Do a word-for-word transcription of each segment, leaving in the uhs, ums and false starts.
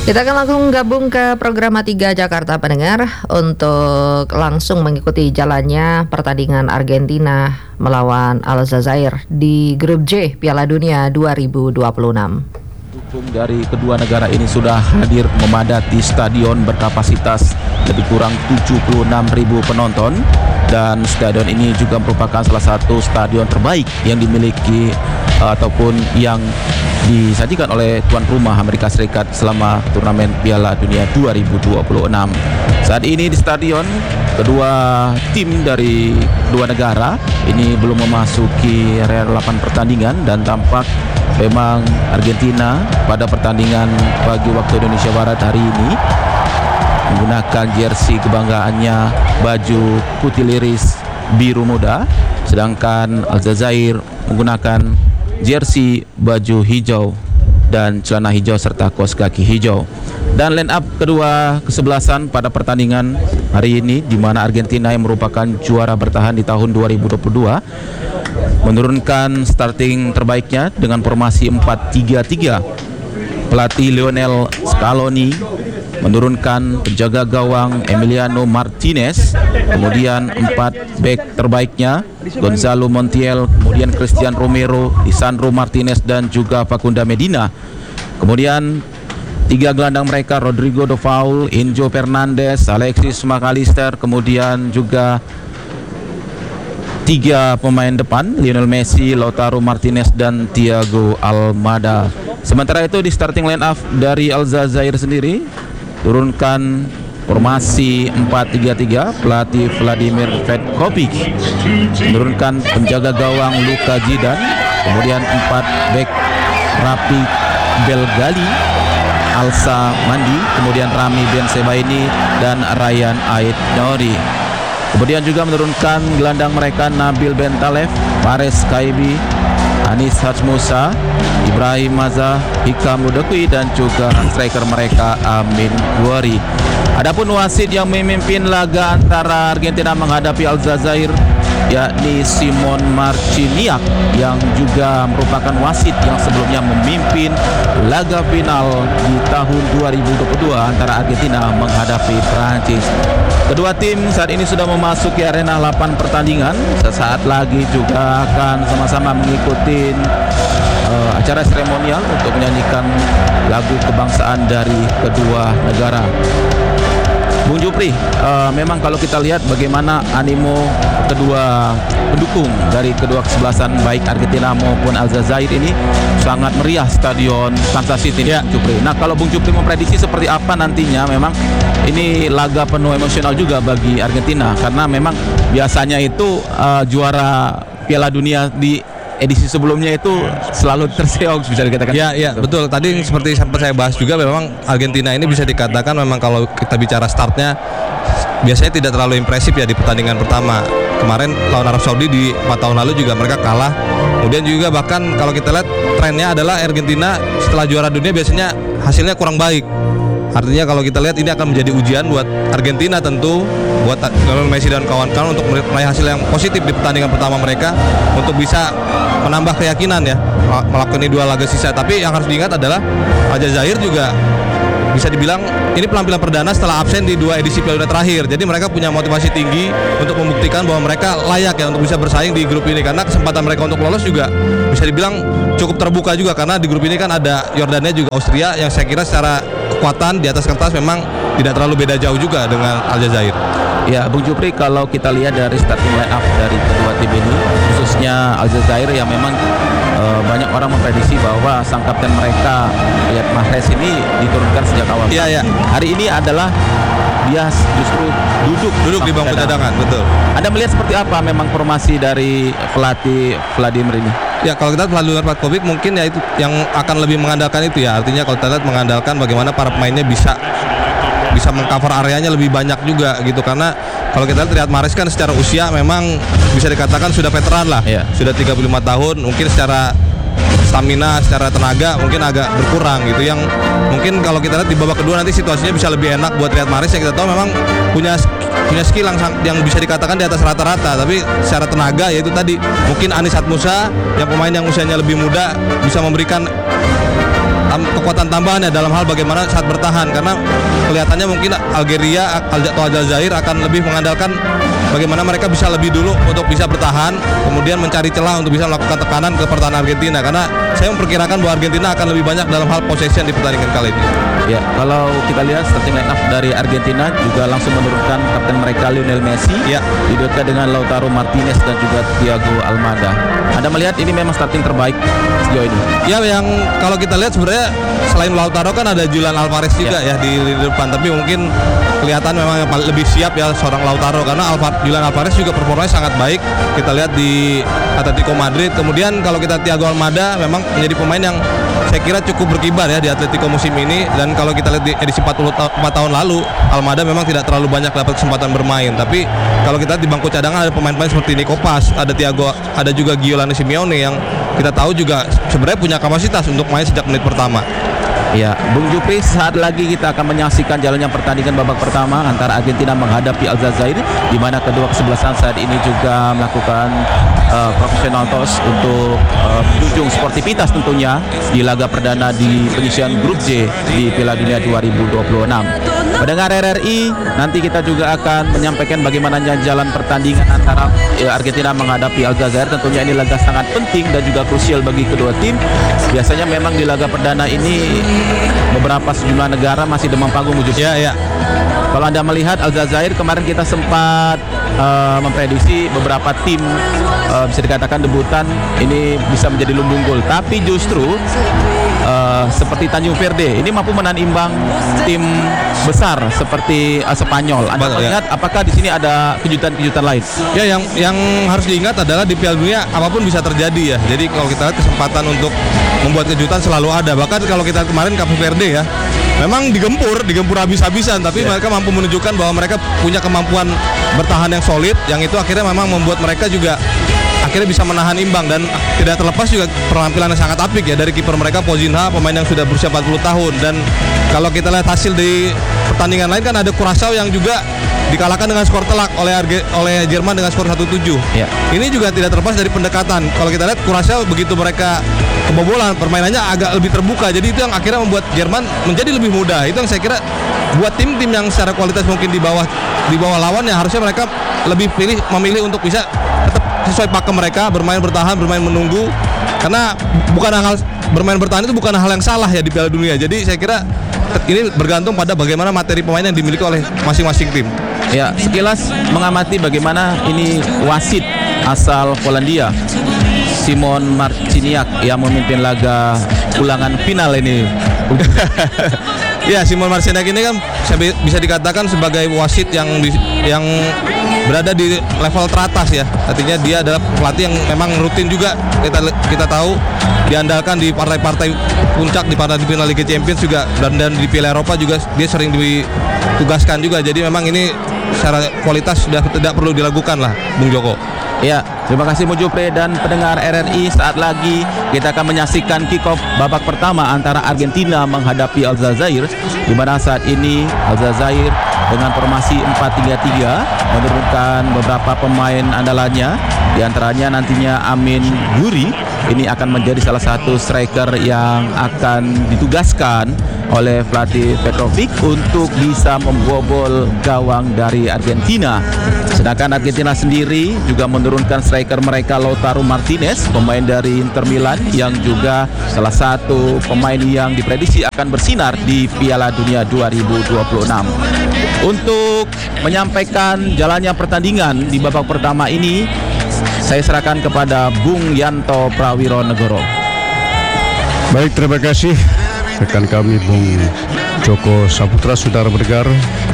Kita akan langsung gabung ke program tiga Jakarta pendengar untuk langsung mengikuti jalannya pertandingan Argentina melawan Aljazair di grup J Piala Dunia dua ribu dua puluh enam. Dukung dari kedua negara ini sudah hadir memadati stadion berkapasitas lebih kurang tujuh puluh enam ribu penonton, dan stadion ini juga merupakan salah satu stadion terbaik yang dimiliki uh, ataupun yang disajikan oleh tuan rumah Amerika Serikat selama turnamen Piala Dunia dua ribu dua puluh enam. Saat ini di stadion, kedua tim dari dua negara ini belum memasuki area delapan pertandingan, dan tampak memang Argentina pada pertandingan pagi waktu Indonesia Barat hari ini menggunakan jersey kebanggaannya, baju putih liris biru muda, sedangkan Aljazair menggunakan jersey baju hijau dan celana hijau serta kaos kaki hijau. Dan line up kedua kesebelasan pada pertandingan hari ini, di mana Argentina yang merupakan juara bertahan di tahun dua ribu dua puluh dua menurunkan starting terbaiknya dengan formasi empat tiga tiga. Pelatih Lionel Scaloni menurunkan penjaga gawang Emiliano Martinez, kemudian empat back terbaiknya Gonzalo Montiel, kemudian Christian Romero, Lisandro Martinez dan juga Facunda Medina. Kemudian tiga gelandang mereka Rodrigo de Paul, Enzo Fernandez, Alexis McAllister, kemudian juga tiga pemain depan Lionel Messi, Lautaro Martinez dan Thiago Almada. Sementara itu di starting line up dari Aljazair sendiri turunkan formasi empat tiga tiga. Pelatih Vladimir Petkovic menurunkan penjaga gawang Luka Jidan, kemudian empat back Rapi Belgali, Alsa Mandi, kemudian Rami Bensebaini dan Ryan Aït-Nouri. Kemudian juga menurunkan gelandang mereka Nabil Bentaleb, Fares Kaibi, Anis Hatsmusa, Ibrahim Maza, Hikam Mudekwi dan juga striker mereka Amin Guari. Adapun wasit yang memimpin laga antara Argentina menghadapi Aljazair yakni Simon Marciniak, yang juga merupakan wasit yang sebelumnya memimpin laga final di tahun dua ribu dua puluh dua antara Argentina menghadapi Prancis. Kedua tim saat ini sudah memasuki arena delapan pertandingan. Sesaat lagi juga akan sama-sama mengikuti uh, acara seremonial untuk menyanyikan lagu kebangsaan dari kedua negara. Bung Jupri, uh, memang kalau kita lihat bagaimana animo kedua pendukung dari kedua kesebelasan baik Argentina maupun Aljazair ini sangat meriah stadion Kansas City, ya. Bung Jupri. Nah, kalau Bung Jupri memprediksi seperti apa nantinya, memang ini laga penuh emosional juga bagi Argentina, karena memang biasanya itu uh, juara Piala Dunia di edisi sebelumnya itu selalu terseok, bisa dikatakan. Ya, ya, betul. Tadi seperti sempat saya bahas juga, memang Argentina ini bisa dikatakan memang kalau kita bicara startnya biasanya tidak terlalu impresif ya di pertandingan pertama. Kemarin lawan Arab Saudi di empat tahun lalu juga mereka kalah. Kemudian juga bahkan kalau kita lihat trennya adalah Argentina setelah juara dunia biasanya hasilnya kurang baik. Artinya kalau kita lihat ini akan menjadi ujian buat Argentina tentu, buat Lionel Messi dan kawan-kawan untuk meraih hasil yang positif di pertandingan pertama mereka untuk bisa menambah keyakinan ya melakukan ini dua laga sisa. Tapi yang harus diingat adalah Aljazair juga bisa dibilang ini penampilan perdana setelah absen di dua edisi Piala Dunia terakhir. Jadi mereka punya motivasi tinggi untuk membuktikan bahwa mereka layak ya untuk bisa bersaing di grup ini, karena kesempatan mereka untuk lolos juga bisa dibilang cukup terbuka juga, karena di grup ini kan ada Yordania juga Austria yang saya kira secara kekuatan di atas kertas memang tidak terlalu beda jauh juga dengan Aljazair. Ya, Bung Jupri, kalau kita lihat dari starting line up dari kedua tim ini, khususnya Aljazair yang memang e, banyak orang memprediksi bahwa sang kapten mereka Riyad Mahrez ini diturunkan sejak awal. Iya, ya. Hari ini adalah dia justru duduk duduk di bangku cadangan, betul. Anda melihat seperti apa memang formasi dari pelatih Vladimir ini? Ya, kalau kita Vladimir Petkovic mungkin ya itu yang akan lebih mengandalkan itu ya. Artinya kalau kita lihat mengandalkan bagaimana para pemainnya bisa bisa mengcover areanya lebih banyak juga gitu, karena kalau kita lihat Riyad Mahrez kan secara usia memang bisa dikatakan sudah veteran lah, yeah. Sudah tiga puluh lima tahun, mungkin secara stamina, secara tenaga mungkin agak berkurang gitu, yang mungkin kalau kita lihat di babak kedua nanti situasinya bisa lebih enak buat Riyad Mahrez yang kita tahu memang punya punya skill yang, yang bisa dikatakan di atas rata-rata, tapi secara tenaga yaitu tadi mungkin Anis Hatsmusa yang pemain yang usianya lebih muda bisa memberikan tam, kekuatan tambahan ya dalam hal bagaimana saat bertahan, karena kelihatannya mungkin Algeria atau Aljazair akan lebih mengandalkan bagaimana mereka bisa lebih dulu untuk bisa bertahan, kemudian mencari celah untuk bisa melakukan tekanan ke pertahanan Argentina, karena saya memperkirakan bahwa Argentina akan lebih banyak dalam hal possession di pertandingan kali ini. Ya, kalau kita lihat starting line up dari Argentina juga langsung menurunkan kapten mereka Lionel Messi, ya, diduetkan dengan Lautaro Martinez dan juga Thiago Almada. Anda melihat ini memang starting terbaik sejauh ini? Ya, yang kalau kita lihat sebenarnya selain Lautaro kan ada Julian Alvarez juga ya, ya di, di depan, tapi mungkin kelihatan memang yang lebih siap ya seorang Lautaro, karena Alvar, Julian Alvarez juga performanya sangat baik. Kita lihat di Atletico Madrid. Kemudian kalau kita Thiago Almada memang menjadi pemain yang saya kira cukup berkibar ya di Atletico musim ini, dan kalau kita lihat di edisi empat puluh empat tahun lalu Almada memang tidak terlalu banyak dapat kesempatan bermain, tapi kalau kita di bangku cadangan ada pemain-pemain seperti Nico Paz, ada Thiago, ada juga Giovanni Simeone yang kita tahu juga sebenarnya punya kapasitas untuk main sejak menit pertama. Ya, Bung Jupri, saat lagi kita akan menyaksikan jalannya pertandingan babak pertama antara Argentina menghadapi Aljazair, di mana kedua kesebelasan saat ini juga melakukan uh, profesional toss untuk uh, menjunjung sportivitas tentunya di laga perdana di penyisian grup J di Piala Dunia dua ribu dua puluh enam. Pendengar R R I, nanti kita juga akan menyampaikan bagaimana jalan pertandingan antara ya, Argentina menghadapi Aljazair. Tentunya ini laga sangat penting dan juga krusial bagi kedua tim. Biasanya memang di laga perdana ini beberapa sejumlah negara masih demam panggung wujud. Ya, ya. Kalau Anda melihat Aljazair kemarin kita sempat uh, memprediksi beberapa tim uh, bisa dikatakan debutan ini bisa menjadi lumbung gol, tapi justru uh, seperti Tanjung Verde ini mampu menahan imbang tim besar seperti uh, Spanyol. Anda Betul, melihat ya. apakah di sini ada kejutan-kejutan lain? Ya, yang yang harus diingat adalah di Piala Dunia apapun bisa terjadi ya. Jadi kalau kita lihat kesempatan untuk membuat kejutan selalu ada. Bahkan kalau kita kemarin Cape Verde ya, memang digempur, digempur habis-habisan, tapi yeah. mereka mampu menunjukkan bahwa mereka punya kemampuan bertahan yang solid, yang itu akhirnya memang membuat mereka juga akhirnya bisa menahan imbang, dan tidak terlepas juga penampilan yang sangat apik ya dari kiper mereka Pozinha, pemain yang sudah berusia empat puluh tahun. Dan kalau kita lihat hasil di pertandingan lain kan ada Curaçao yang juga dikalahkan dengan skor telak oleh Arge, oleh Jerman dengan skor satu tujuh. Ya. Ini juga tidak terlepas dari pendekatan. Kalau kita lihat Curaçao begitu mereka kebobolan, permainannya agak lebih terbuka. Jadi itu yang akhirnya membuat Jerman menjadi lebih mudah. Itu yang saya kira buat tim-tim yang secara kualitas mungkin di bawah di bawah lawannya, harusnya mereka lebih pilih memilih untuk bisa tetap sesuai pakem mereka, bermain bertahan, bermain menunggu. Karena bukan hal bermain bertahan itu bukan hal yang salah ya di Piala Dunia. Jadi saya kira ini bergantung pada bagaimana materi pemain yang dimiliki oleh masing-masing tim. Ya, sekilas mengamati bagaimana ini wasit asal Polandia Simon Marciniak yang memimpin laga ulangan final ini. Ya, Simon Marciniak ini kan bisa dikatakan sebagai wasit yang yang berada di level teratas ya. Artinya dia adalah pelatih yang memang rutin juga kita kita tahu diandalkan di partai-partai puncak, di partai di final Liga Champions juga, dan dan di Piala Eropa juga dia sering ditugaskan juga. Jadi memang ini secara kualitas sudah tidak perlu diragukan lah, Bung Joko. Ya, terima kasih Bung Jupri dan pendengar R R I. Saat lagi kita akan menyaksikan kick-off babak pertama antara Argentina menghadapi Aljazair, di mana saat ini Aljazair dengan formasi empat tiga tiga menurunkan beberapa pemain andalannya, di antaranya nantinya Amin Guri. Ini akan menjadi salah satu striker yang akan ditugaskan oleh pelatih Petrovic untuk bisa membobol gawang dari Argentina. Sedangkan Argentina sendiri juga menurunkan striker mereka Lautaro Martinez, pemain dari Inter Milan, yang juga salah satu pemain yang diprediksi akan bersinar di Piala Dunia dua ribu dua puluh enam. Untuk menyampaikan jalannya pertandingan di babak pertama ini, saya serahkan kepada Bung Yanto Prawironegoro. Baik, terima kasih rekan kami Bung Joko Saputra. Saudara pendengar,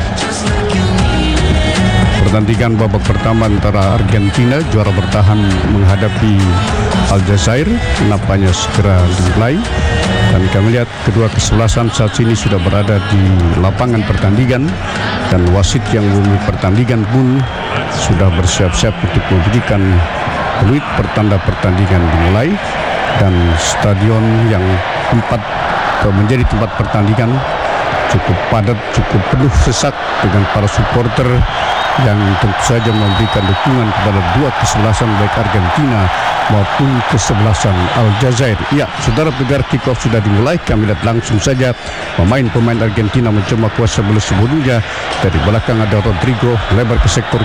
pertandingan babak pertama antara Argentina juara bertahan menghadapi Aljazair nampaknya segera dimulai, dan kami lihat kedua kesebelasan saat ini sudah berada di lapangan pertandingan, dan wasit yang memimpin pertandingan pun sudah bersiap-siap untuk memberikan peluit pertanda pertandingan dimulai. Dan stadion yang tempat menjadi tempat pertandingan cukup padat, cukup penuh sesak dengan para supporter yang tentu saja memberikan dukungan kepada dua kesebelasan baik Argentina maupun kesebelasan Aljazair. Ya, saudara pendengar, kick off sudah dimulai. Kami lihat langsung saja pemain-pemain Argentina mencoba kuasa bola sebelumnya. Dari belakang ada Rodrigo, lebar ke sektor